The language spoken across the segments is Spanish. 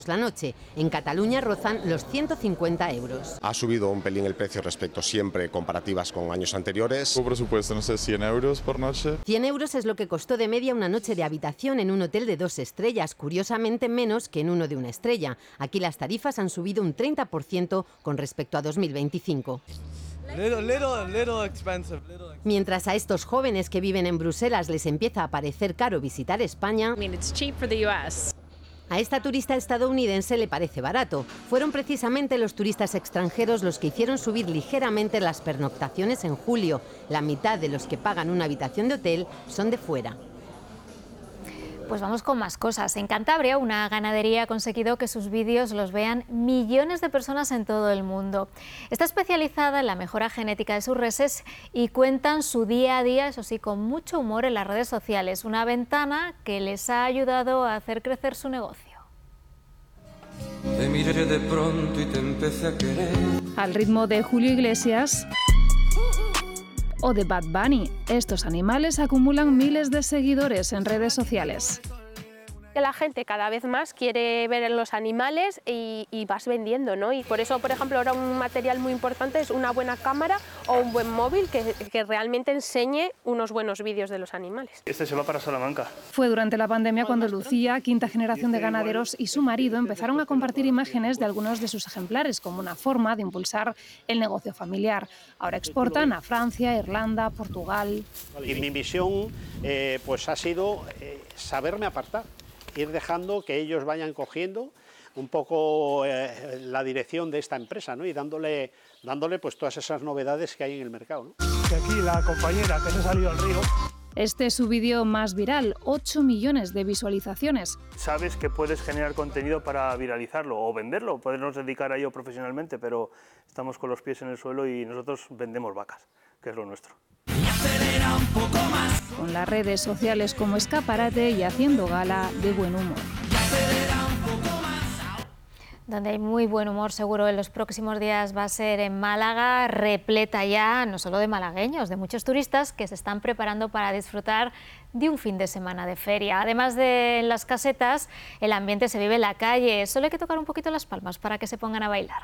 la noche. En Cataluña rozan los 150 euros. Ha subido un pelín el precio respecto siempre comparativas con años anteriores. Un presupuesto, no sé, 100 euros por noche. 100 euros es lo que costó de media una noche de habitación en un hotel de 2 estrellas, curiosamente menos que en uno de 1 estrella. Aquí las tarifas han subido un 30% con respecto a 2025. Mientras a estos jóvenes que viven en Bruselas les empieza a parecer caro visitar España, a esta turista estadounidense le parece barato. Fueron precisamente los turistas extranjeros los que hicieron subir ligeramente las pernoctaciones en julio. La mitad de los que pagan una habitación de hotel son de fuera. Pues vamos con más cosas. En Cantabria, una ganadería ha conseguido que sus vídeos los vean millones de personas en todo el mundo. Está especializada en la mejora genética de sus reses y cuentan su día a día, eso sí, con mucho humor en las redes sociales. Una ventana que les ha ayudado a hacer crecer su negocio. Te miré de pronto y te empecé a querer. Al ritmo de Julio Iglesias o de Bad Bunny, estos animales acumulan miles de seguidores en redes sociales. La gente cada vez más quiere ver los animales y vas vendiendo, ¿no? Y por eso, por ejemplo, ahora un material muy importante es una buena cámara o un buen móvil que realmente enseñe unos buenos vídeos de los animales. Este se va para Salamanca. Fue durante la pandemia cuando Lucía, quinta generación de ganaderos, y su marido empezaron a compartir imágenes de algunos de sus ejemplares como una forma de impulsar el negocio familiar. Ahora exportan a Francia, Irlanda, Portugal. Y mi misión pues ha sido saberme apartar. Ir dejando que ellos vayan cogiendo un poco la dirección de esta empresa, ¿no? Y dándole pues todas esas novedades que hay en el mercado, ¿no? Que aquí la compañera que se ha salido al río. Este es su vídeo más viral, 8 millones de visualizaciones. Sabes que puedes generar contenido para viralizarlo o venderlo, podernos dedicar a ello profesionalmente, pero estamos con los pies en el suelo y nosotros vendemos vacas, que es lo nuestro. Con las redes sociales como escaparate y haciendo gala de buen humor. Donde hay muy buen humor, seguro en los próximos días va a ser en Málaga, repleta ya no solo de malagueños, de muchos turistas que se están preparando para disfrutar de un fin de semana de feria. Además de en las casetas, el ambiente se vive en la calle, solo hay que tocar un poquito las palmas para que se pongan a bailar.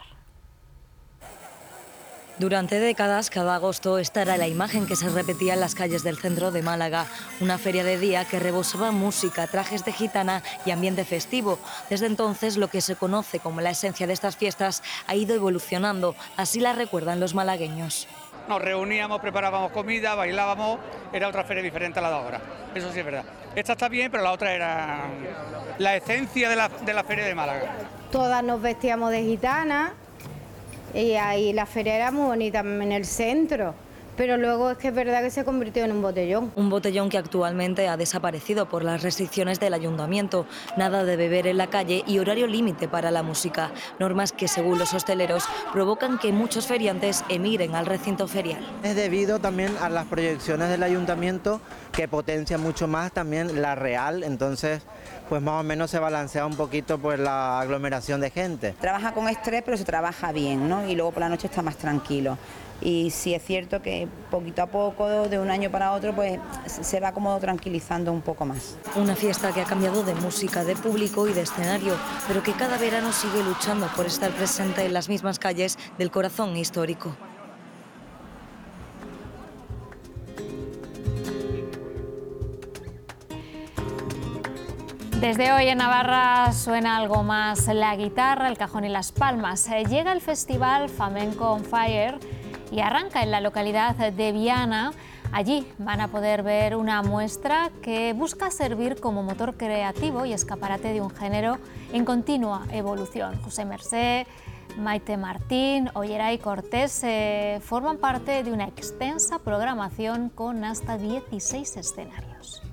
Durante décadas, cada agosto, esta era la imagen que se repetía en las calles del centro de Málaga. Una feria de día que rebosaba música, trajes de gitana y ambiente festivo. Desde entonces, lo que se conoce como la esencia de estas fiestas ha ido evolucionando. Así la recuerdan los malagueños. Nos reuníamos, preparábamos comida, bailábamos, era otra feria diferente a la de ahora. Eso sí es verdad. Esta está bien, pero la otra era la esencia de la feria de Málaga. Todas nos vestíamos de gitana. Y ahí la feria era muy bonita en el centro, pero luego es que es verdad que se convirtió en un botellón. Un botellón que actualmente ha desaparecido por las restricciones del ayuntamiento. Nada de beber en la calle y horario límite para la música. Normas que, según los hosteleros, provocan que muchos feriantes emigren al recinto ferial. Es debido también a las proyecciones del ayuntamiento que potencia mucho más también la real, entonces pues más o menos se balancea un poquito pues la aglomeración de gente. Trabaja con estrés, pero se trabaja bien, ¿no? Y luego por la noche está más tranquilo. Y sí es cierto que poquito a poco, de un año para otro, pues se va como tranquilizando un poco más. Una fiesta que ha cambiado de música, de público y de escenario, pero que cada verano sigue luchando por estar presente en las mismas calles del corazón histórico. Desde hoy en Navarra suena algo más la guitarra, el cajón y las palmas. Llega el festival Flamenco on Fire y arranca en la localidad de Viana. Allí van a poder ver una muestra que busca servir como motor creativo y escaparate de un género en continua evolución. José Mercé, Maite Martín o Yeray Cortés forman parte de una extensa programación con hasta 16 escenarios.